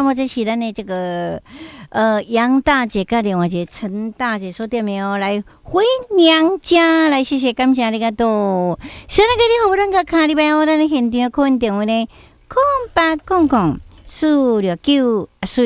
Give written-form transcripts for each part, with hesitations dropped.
或者是咱的这个杨大姐跟另外一个陈大姐说对没有？来回娘家来，谢谢感谢你个多。现在给你好，咱个卡里边我咱的现场可能电话呢，0800-469-469。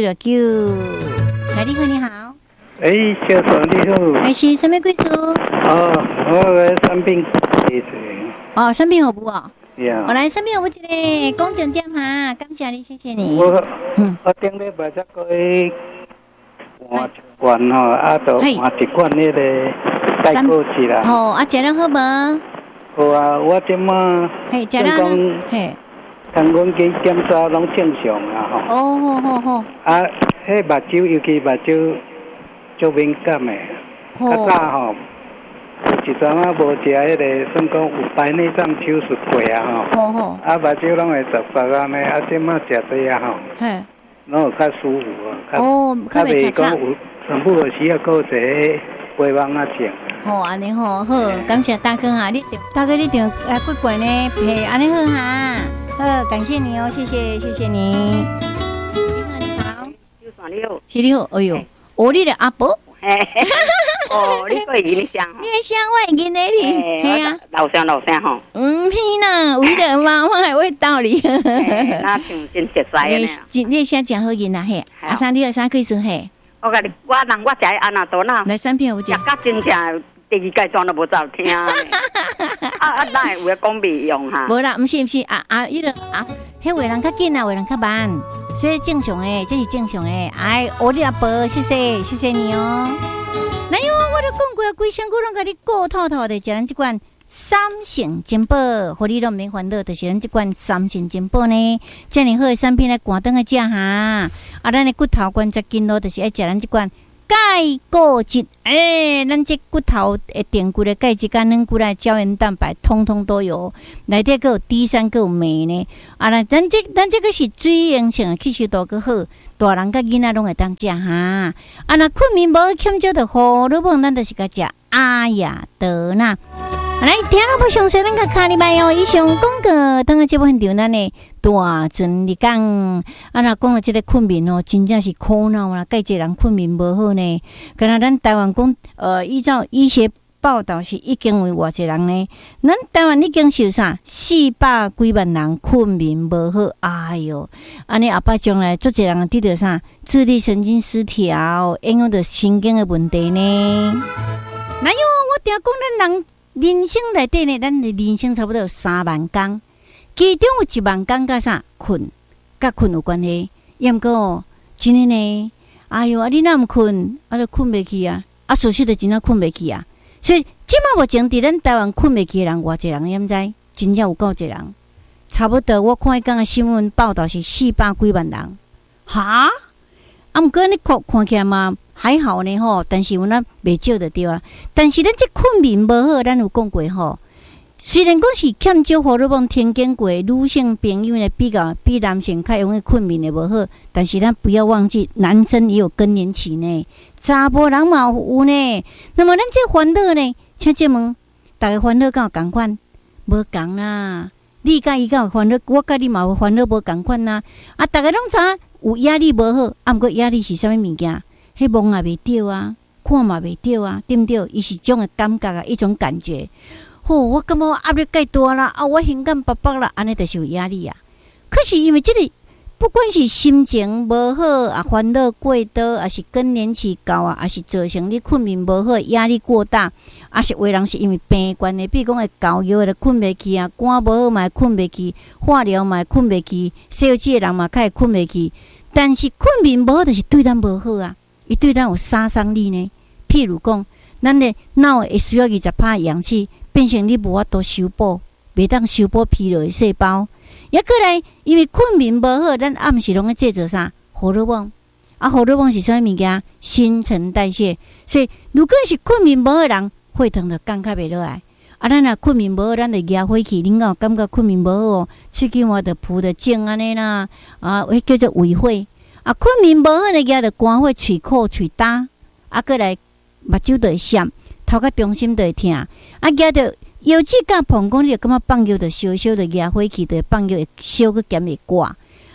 来，你好，你好。 小嫂你好。 是什么贵属？ 我的生病生病好不哦？ 我来生病好不？这个公正点哈，感谢你，谢谢你。 我顶礼拜才去换一罐就换一罐那个带过去啦。 食了好无？ 好啊，我即马食了通阮去检查拢正常啊好。 迄目睭尤其目睭足敏感的，较早有一阵无食迄个，算讲有白内障手术过啊目睭拢会杂杂安尼，即马食这啊拢有较舒服较袂讲有全部有时啊，搁一个微望啊症。 安尼好，感谢大哥哈，大哥你着骨管呢，安尼好哈，感谢你哦，谢谢你。你好。是你好，哎呦，你的阿伯， 你过影响， 你的声我会认得你，系啊， 老声吼， 是啦，为了妈妈还会道理， 那像真熟悉呢，你声真好认啦，嘿，阿三你有啥可以说嘿？ 我甲你，我食安那多啦， 来三片有食， 食到真正第二阶段都无走听，哪会有讲袂用哈？ 无啦，不是，迄个人较紧啊，为人较慢。所以正常诶，这是正常诶。我的阿伯，谢谢你哦。那哟，我都讲过，规身躯拢甲你顾透透的，食咱这款三成金宝，互你拢免烦恼，就是咱这款三成金宝呢。这样好的产品来赶灯来食哈。咱的骨头关节筋咯，就是爱食咱这款钙骨质。咱这骨头的电骨的钙质、肝软骨来胶原蛋白，通通都有。内底还有 D3，还有镁呢。咱这个是水溶性的，吸收度更好，大人甲囡仔拢会当食哈。那困眠无欠少的荷尔蒙，咱就是甲食阿雅德纳。来，听了不详细，咱个卡里麦哦。以上讲过，当个节目很长，咱的大阵你讲，那讲了这个困眠哦，真正是苦恼啦。介济人困眠无好呢，敢若咱台湾讲，依照医学报道是已经有偌济人呢，咱台湾已经是啥400几万人困眠无好，哎哟，安尼后摆将来足济人得到啥自律神经失调，影响到神经的问题呢。那哟，我听讲咱人人生内底呢，咱的人生差不多有3万工，其中有1万工甲啥困，甲困有关系。也毋过真诶呢，哎哟，你若毋困，就困袂去啊，事实就真正困袂去啊。所以即马目前伫咱台湾困袂去的人，偌济人，也毋知真正有够济人，差不多我看迄天的新闻报道是400几万人，哈。毋过你看起来嘛还好呢吼，但是有咱袂少就对啊。但是咱这困眠无好，咱有讲过吼。虽然讲是欠少荷尔蒙，听见过女性朋友呢比男性较容易困眠的无好，但是咱不要忘记，男生也有更年期呢，查甫人嘛有呢。那么咱这烦恼呢，请这问，大家烦恼敢有共款？无共啦。你甲伊敢有烦恼？我甲你嘛有烦恼无共款啦。大家拢知有压力无好，毋过压力是啥物物件？迄望也袂着啊，看嘛袂着啊，对毋对？伊是种的感觉啊，一种感觉。我感觉我压力介大啦，我心肝拔拔啦，安尼就是有压力啊。可是因为这个，不管是心情无好烦恼过多，还是更年期到还是造成你困眠无好，压力过大，还是有的人是因为病关的，比如讲会高药的困袂去啊，肝无好嘛困袂去，化疗嘛困袂去，小气的人嘛较会困袂去。但是困眠无好，就是对咱无好啊，伊对咱有杀伤力呢。譬如讲，咱的脑会需要20%氧气。变成你无法度修补，袂当修补疲劳的细胞。也过来，因为困眠无好，咱暗时拢在制造啥荷尔蒙？荷尔蒙是啥物件？新陈代谢。所以，如果是困眠无好的人，血糖就降较袂落来。咱若困眠无好，咱就压火气。恁有感觉困眠无好哦？喙齿我就浮着肿安尼啦，迄叫做胃火。困眠无好的压着肝火、喙苦、喙焦，过来目睭就会闪。头壳中心就会痛，压着腰脊甲膀胱，你就感觉放尿就烧烧，就压火气，就放尿会烧个减会挂。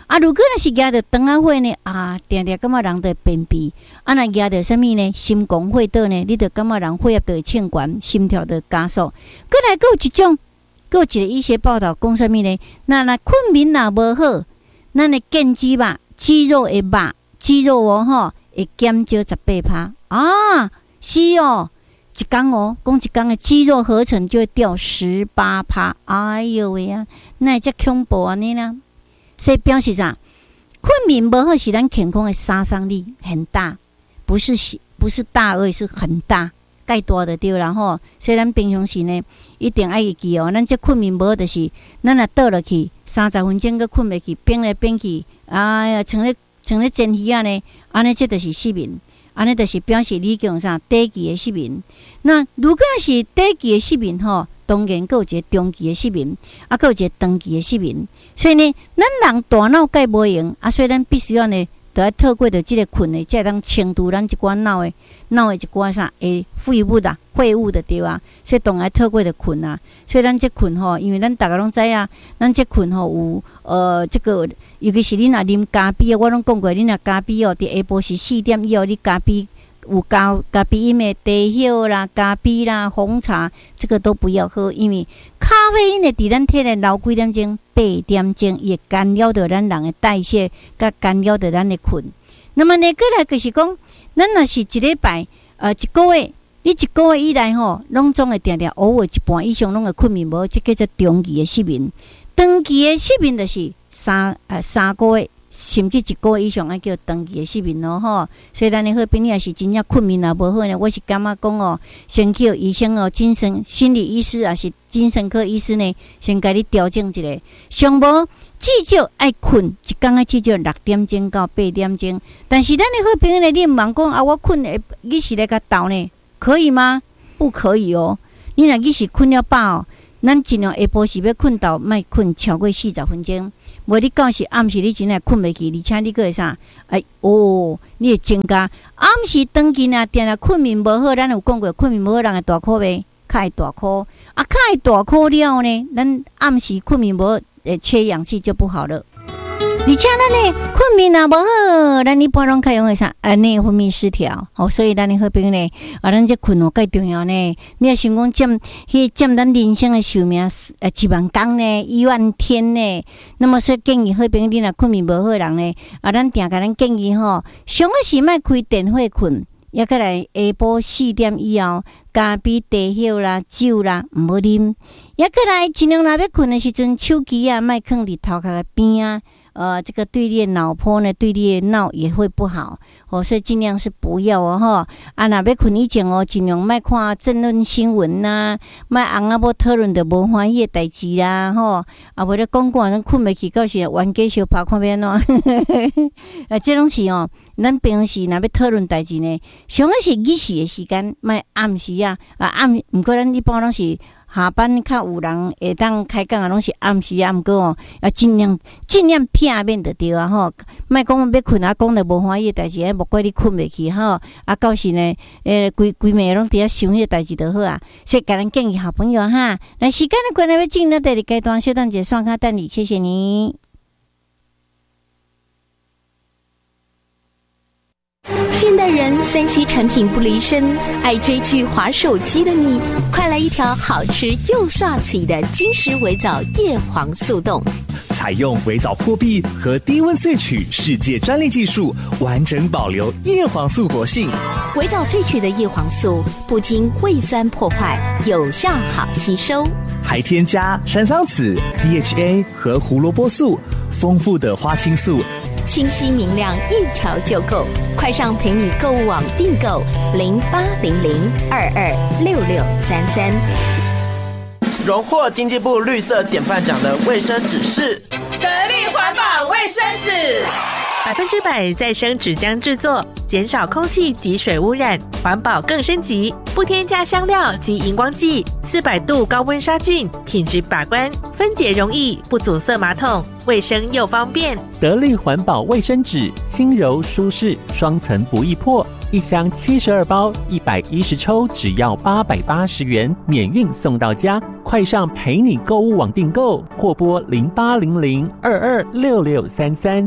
如果若是压着肠仔火呢，定定感觉人就便秘。若压着什么呢？心狂血倒呢，你就感觉人血压就会升悬，心跳就加速。过来，还有一种，还有一个医学报道讲什么呢？那困眠若无好，咱的腱肌肉、肌肉的肉、肌肉会减少18%。是哦，一天讲一天的肌肉合成就会掉18%。哎呦喂啊，那会这恐怖安尼啦！所以表示啥？困眠不好是咱健康的杀伤力很大，不是大而已，是很大，介大就对啦吼。所以咱平常时呢，一定爱记哦。咱这困眠不好就是咱若倒落去30分钟，佮困袂去，变来变去，哎呀，像咧煎鱼啊呢，安尼这就是失眠。安尼就是表示你叫啥短期的失眠。那如果是短期的失眠当然还有一个中期的失眠，还有一个长期的失眠。所以呢，咱人大脑介无用，所以咱必须要呢，就要透过着这个困呢，才能清除咱一寡脑的一寡啥废物啦、废物的对啊。所以当然透过着困啊。所以咱这困因为咱大家拢知啊，咱这困有这个，尤其是你若啉咖啡，我拢讲过，你若咖啡伫下晡时4点以后，你咖啡有咖啡因的茶叶啦、咖啡啦、红茶，这个都不要喝，因为咖啡因会伫咱体内留几点钟？8点钟，伊会干扰到咱人的代谢，甲干扰到咱的困。那么呢，过来就是讲，咱若是一礼拜一个月，你一个月以内拢总会定定偶尔一半以上拢会困眠无，这叫做中期的失眠。长期的失眠就是3个月。甚至1个月以上，叫长期的失眠咯所以咱的好朋友也是真正困眠也无好呢。我是感觉讲先去医生精神心理医师也是精神科医师呢，先甲你调整一下。上无至少爱困，一天爱至少6点钟到8点钟。但是咱的好朋友呢，你唔茫讲我困你是来甲斗呢？可以吗？不可以哦。你若你是困了饱咱尽量下晡时要困到，莫困超过40分钟。无你到时暗时你真系困袂去，而且你个会啥？你会增加暗时长期啊，定困眠无好，咱有讲过，困眠无好人会大哭袂？较会大哭较会大哭了呢，咱暗时困眠无好，缺氧气就不好了。而且咱呢困眠也无好，咱一般拢较容易啥内分泌失调，所以咱的好朋友呢，咱这困介重要呢。你也想讲占咱人生的寿命1万天呢，1万天呢。那么说建议好朋友你若困眠无好人呢，咱定甲咱建议上个是莫开电火困，也过来下晡4点以后，咖啡、茶叶啦、酒啦唔好啉，也过来尽量若要困的时阵，手机莫放伫头壳的边啊。这个对你的脑波呢，对你的脑也会不好所以尽量是不要若要困以前尽量莫看政论新闻呐，莫翁仔某讨论着无欢喜的代志啦无咧讲咱困袂去，到时冤家相拍看要安怎这拢是咱平时若要讨论代志呢，上个是日时的时间，莫暗时毋过咱一般拢是下班较有人会当开讲拢是暗时毋过要尽量避免就对莫讲要困讲着无欢喜的代志，莫怪你困袂去到时呢规暝拢伫遐想迄个代志就好所以甲咱建议好朋友那时间的关系要进入第2阶段，小等者刷卡等你，谢谢你。 现代人3C 产品不离身，爱追剧滑手机的你，快来一条好吃又帅气的金石微藻叶黄素冻， 采用微藻破壁和低温萃取世界专利技术，完整保留叶黄素活性。 微藻萃取的叶黄素不经胃酸破坏，有效好吸收， 还添加山桑子、DHA 和胡萝卜素，丰富的花青素， 清晰明亮，一条就够。快上陪你购物网订购0800226633。 荣获经济部绿色典范奖的卫生纸是得力环保卫生纸。 100%再生纸浆制作，减少空气及水污染，环保更升级，不添加香料及荧光剂，400度高温杀菌，品质把关，分解容易，不阻塞马桶，卫生又方便。 得力环保卫生纸，轻柔舒适，双层不易破，一箱72包，110抽，只要880元，免运送到家。快上陪你购物网订购，或拨0800226633。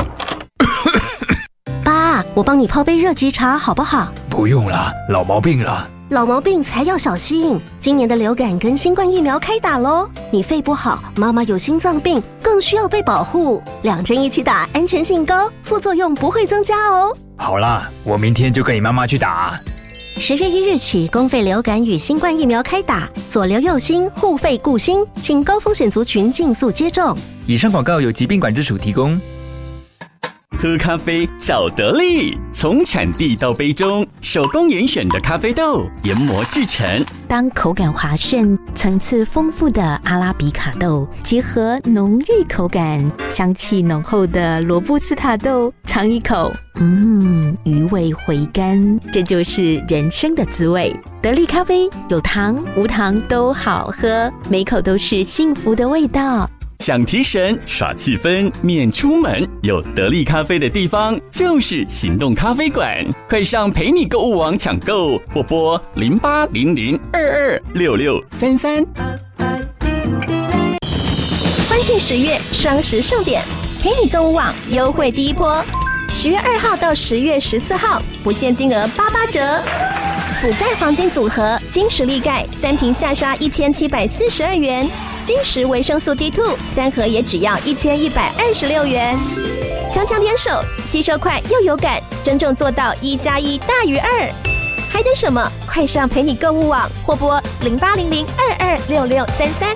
爸，我帮你泡杯热吉茶好不好？ 不用了，老毛病了。 老毛病才要小心，今年的流感跟新冠疫苗开打咯。你肺不好，妈妈有心脏病，更需要被保护。2针一起打，安全性高，副作用不会增加哦。 好啦，我明天就跟你妈妈去打。 10月1日起，公费流感与新冠疫苗开打，左流右心，护肺顾心，请高风险族群尽速接种。 以上广告由疾病管制署提供。 喝咖啡找得力，从产地到杯中，手工严选的咖啡豆研磨制成。 当口感滑顺、层次丰富的阿拉比卡豆结合浓郁口感、香气浓厚的罗布斯塔豆，尝一口，余味回甘，这就是人生的滋味。得力咖啡有糖无糖都好喝，每口都是幸福的味道。 想提神耍气氛免出门，有得力咖啡的地方就是行动咖啡馆，快上陪你购物网抢购，或拨0800226633。 欢庆10月双十盛典，陪你购物网优惠第一波，10月2号到10月14号，不限金额88折。补钙黄金组合，金石力钙3瓶下杀1742元。金石维生素 D2 3盒也只要1126元，强强联手，吸收快又有感，真正做到1+1大于2。还等什么？快上陪你购物网，或拨0800226633。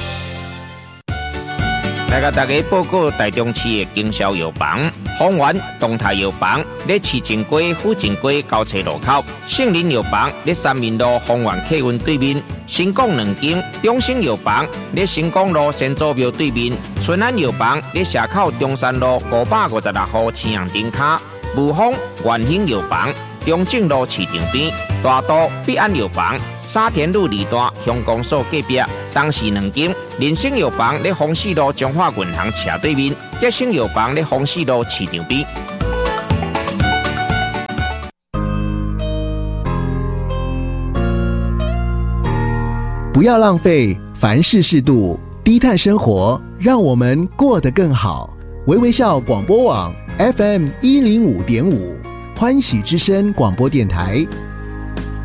来甲大家报告台中市的经销药房，丰源东泰药房在市政街、府政街交叉路口，圣林药房在三民路丰源客运对面，新港2间，中兴药房在新港路先祖庙对面，春安药房在社口中山路556号青阳顶卡，武丰元兴药房中正路市场边，大都必安药房沙田路2段乡公所隔壁，东市2间，人生药房在丰市路中华银行斜对面，吉生药房在丰市路市场边。 不要浪费，凡事适度，低碳生活，让我们过得更好。微微笑广播网 FM105.5，欢喜之声广播电台